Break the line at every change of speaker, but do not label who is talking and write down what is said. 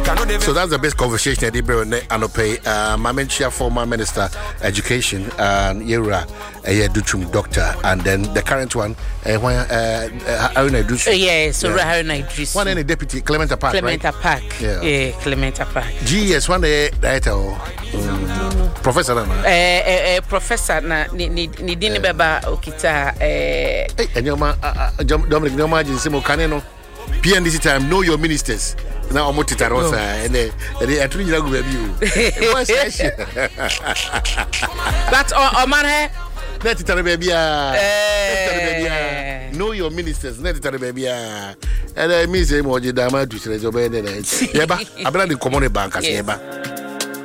So that's the best conversation I did and pay Mamenchia, former Minister Education, and Yura Duchum doctor, and then the current one Haruna Idris.
Haruna Idris.
One any deputy Clementa Park.
Park. Yeah, Clementa Park.
GS one day director Professor
Professor na ni dini beba okita
Dominic no margin simo kaneno PNDC time know your ministers. Now I'm Titarosa and they actually go review.
That's all man.
Let it baby. Know your ministers, let it baby. And I miss him or Jidama to say, Yeba, I brought the common bank as Yeba.